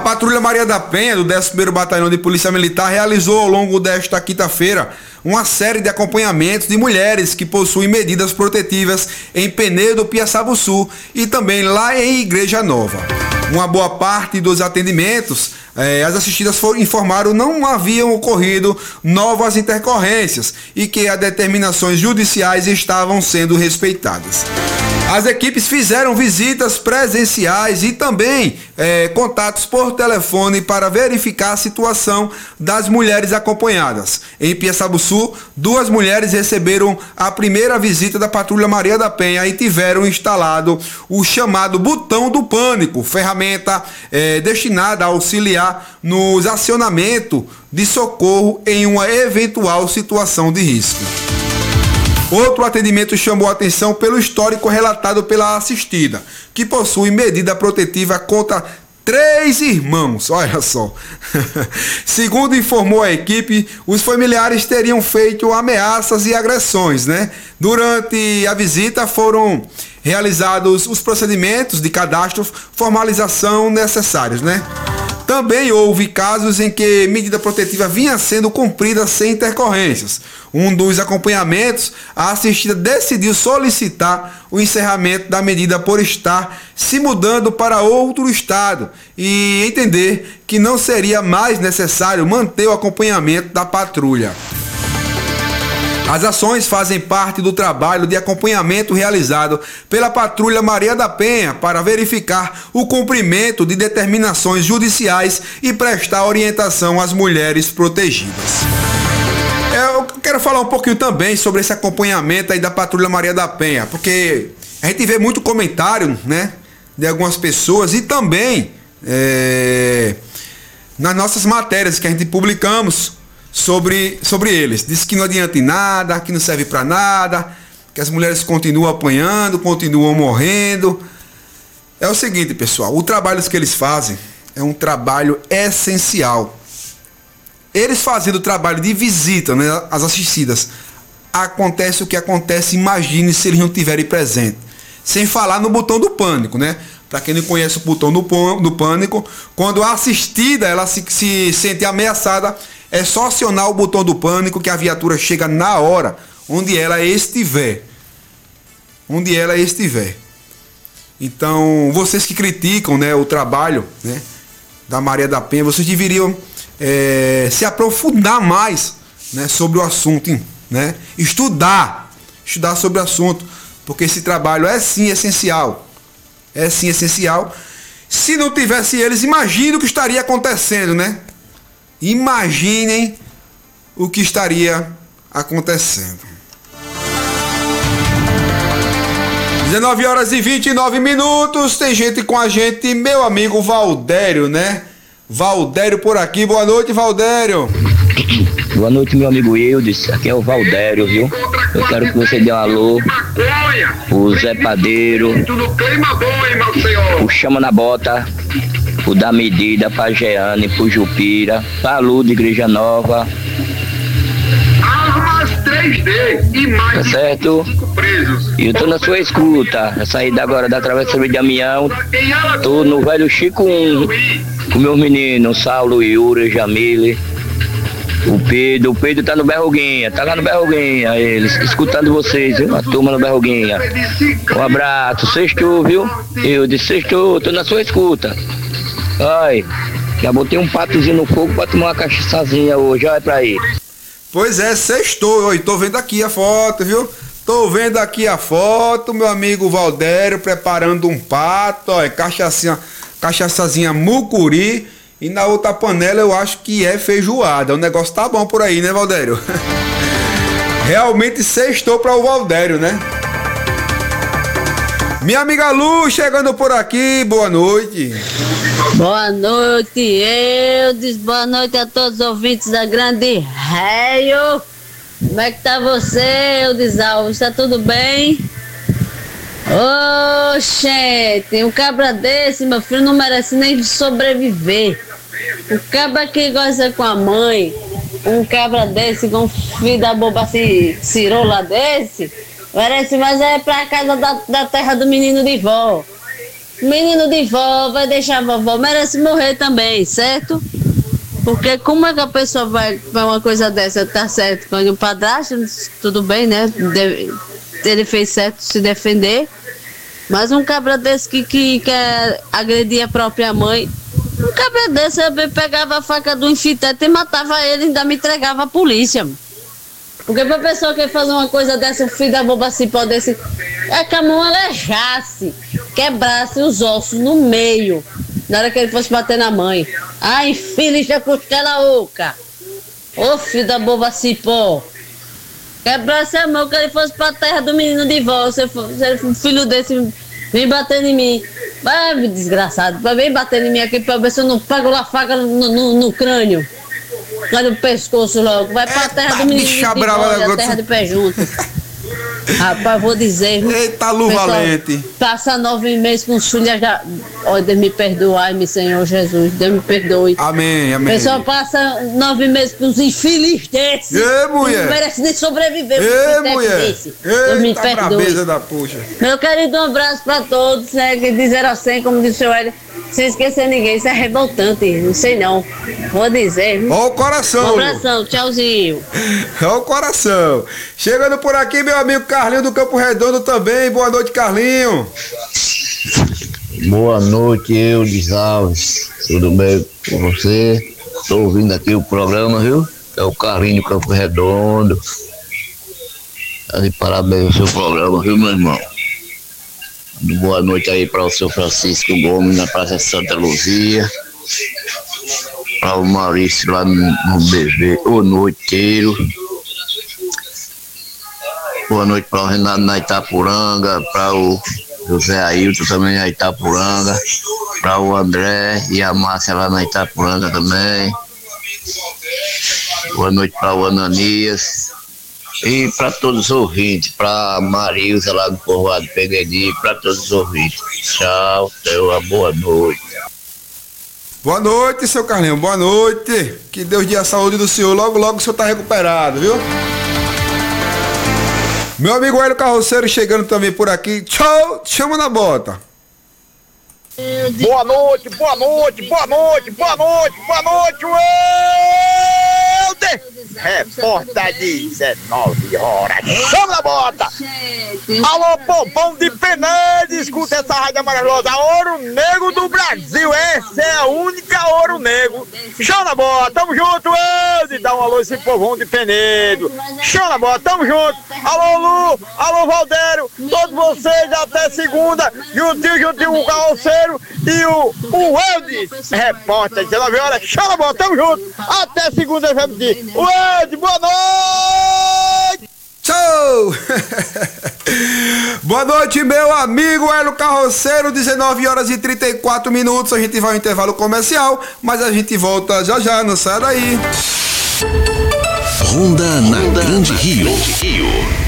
Patrulha Maria da Penha, do 11º Batalhão de Polícia Militar, realizou ao longo desta quinta-feira uma série de acompanhamentos de mulheres que possuem medidas protetivas em Penedo, Piaçabuçu e também lá em Igreja Nova. Uma boa parte dos atendimentos, as assistidas informaram não haviam ocorrido novas intercorrências e que as determinações judiciais estavam sendo respeitadas. As equipes fizeram visitas presenciais e também contatos por telefone para verificar a situação das mulheres acompanhadas. Em Piaçabuçu, 2 mulheres receberam a primeira visita da Patrulha Maria da Penha e tiveram instalado o chamado botão do pânico, ferramenta destinada a auxiliar no acionamento de socorro em uma eventual situação de risco. Outro atendimento chamou a atenção pelo histórico relatado pela assistida, que possui medida protetiva contra 3 irmãos, olha só. Segundo informou a equipe, os familiares teriam feito ameaças e agressões, né? Durante a visita foram realizados os procedimentos de cadastro, formalização necessários, né? Também houve casos em que medida protetiva vinha sendo cumprida sem intercorrências. Um dos acompanhamentos, a assistida decidiu solicitar o encerramento da medida por estar se mudando para outro estado e entender que não seria mais necessário manter o acompanhamento da patrulha. As ações fazem parte do trabalho de acompanhamento realizado pela Patrulha Maria da Penha para verificar o cumprimento de determinações judiciais e prestar orientação às mulheres protegidas. Eu quero falar um pouquinho também sobre esse acompanhamento aí da Patrulha Maria da Penha, porque a gente vê muito comentário, né, de algumas pessoas e também nas nossas matérias que a gente publicamos sobre eles. Diz que não adianta em nada, que não serve para nada, que as mulheres continuam apanhando, continuam morrendo. É o seguinte, pessoal, o trabalho que eles fazem é um trabalho essencial. Eles fazendo o trabalho de visita, né, às assistidas, acontece o que acontece, imagine se eles não estiverem presentes. Sem falar no botão do pânico, né? Para quem não conhece o botão do pânico, quando a assistida ela se sente ameaçada, é só acionar o botão do pânico que a viatura chega na hora onde ela estiver. Onde ela estiver. Então, vocês que criticam, né, o trabalho, né, da Maria da Penha, vocês deveriam se aprofundar mais, né, sobre o assunto, né? Estudar sobre o assunto, porque esse trabalho é sim essencial. É sim essencial. Se não tivesse eles, imagine o que estaria acontecendo, né? Imaginem o que estaria acontecendo. 19h29. Tem gente com a gente, meu amigo Valdério, né? Valdério por aqui. Boa noite, Valdério. Boa noite, meu amigo Eudes. Aqui é o Valdério, viu? Eu quero que você dê um alô o Zé Padeiro, o Chama na Bota, o da Medida, pra Jeane, pro Jupira, pra Lu de Igreja Nova. Armas 3D e mais tá certo? E eu tô na sua escuta. Eu saí agora da Travessia de Damião. Tô no Velho Chico 1 com meus meninos, Saulo, Yuri, Jamile. O Pedro tá no Berroguinha, tá lá no Berroguinha, eles escutando vocês, viu? A turma no Berroguinha. Um abraço, sextou, viu? Eu disse sextou, tô na sua escuta. Ai, já botei um patozinho no fogo pra tomar uma cachaçazinha hoje, olha pra aí. Pois é, sextou, e tô vendo aqui a foto, viu? Tô vendo aqui a foto, meu amigo Valdério preparando um pato, ó, cachaçazinha mucuri. E na outra panela eu acho que é feijoada. O negócio tá bom por aí, né, Valdério? Realmente sextou para o Valdério, né? Minha amiga Lu chegando por aqui, boa noite. Boa noite, Eudes. Boa noite a todos os ouvintes da Grande Raio. Como é que tá você, Eudes Alves? Tá tudo bem? Ô, gente, um cabra desse, meu filho, não merece nem sobreviver. O cabra que gosta com a mãe, um cabra desse, com um filho da boba assim, cirola desse, merece mais é pra casa da terra do menino de vó. menino de vó, vai deixar a vovó, merece morrer também, certo? Porque como é que a pessoa vai uma coisa dessa, tá certo? Quando o padrasto, tudo bem, né? Ele fez certo se defender. Mas um cabra desse que quer agredir a própria mãe, um cabra desse eu pegava a faca do infiltrante e matava ele e ainda me entregava à polícia. Porque pra pessoa que fazer uma coisa dessa, o filho da boba cipó desse, é que a mão alejasse, quebrasse os ossos no meio, na hora que ele fosse bater na mãe. Ai, infeliz da costela oca! Ô filho da boba cipó! Quebrasse a mão que ele fosse pra terra do menino de vó, se um filho desse vem bater em mim. Vai, desgraçado, vem bater em mim aqui pra ver se eu não pego a faca no crânio. No pescoço logo. Vai pra terra do menino de vó, a terra de pé junto. Rapaz, vou dizer. Eita, Lu Valente. Passa 9 meses com os filhos já. Ó, Deus me perdoe, meu Senhor Jesus. Deus me perdoe. Amém, amém. Pessoal passa 9 meses com os infelizes desses. Ei, mulher. Não merece nem sobreviver. Ei, mulher. Desse. Deus me perdoe. Da puxa. Meu querido, um abraço pra todos. Né, de 0 a 100, como disse o Hélio. Sem esquecer ninguém. Isso é revoltante. Não sei não. Vou dizer. Ó o coração. Um abração. Tchauzinho. Ó o coração. Chegando por aqui, meu amigo Carlinho do Campo Redondo também. Boa noite, Carlinho. Boa noite, Eudes Alves. Tudo bem com você? Estou ouvindo aqui o programa, viu? É o Carlinho do Campo Redondo. Tá de parabéns ao seu programa, viu, meu irmão? Boa noite aí para o seu Francisco Gomes na Praça Santa Luzia. Para o Maurício lá no BV, o noiteiro. Boa noite para o Renato na Itapuranga, para o José Ailton também na Itapuranga, para o André e a Márcia lá na Itapuranga também. Boa noite para o Ananias e para todos os ouvintes, para Marilza lá do Povoado Peguedi, para todos os ouvintes. Tchau, tenha uma boa noite. Boa noite, seu Carlinho, boa noite. Que Deus dê a saúde do senhor, logo logo o senhor tá recuperado, viu? Meu amigo Hélio Carroceiro chegando também por aqui. Tchau, chama na bota. Boa noite, boa noite, boa noite, boa noite, boa noite, Helder! Repórter 19 horas. Chama na bota! Alô, Pompom de Penedo, escuta essa rádio maravilhosa. Ouro Negro do Brasil, essa é a única Ouro Negro. Chama na bota, tamo junto, Helder! Dá um alô esse povão de Penedo. Chama na bota, tamo junto. Alô, Lu, alô, Valdério, todos vocês até segunda, juntinho com o Carroceiro e o Helder, repórter 19 horas. Chama na bota, tamo junto. Até segunda, já me diz. O Helder, boa noite! Tchau! Boa noite, meu amigo Hélio Carroceiro, 19 horas e 34 minutos. A gente vai ao intervalo comercial, mas a gente volta já já, não sai daí. Ronda na Grande Rio.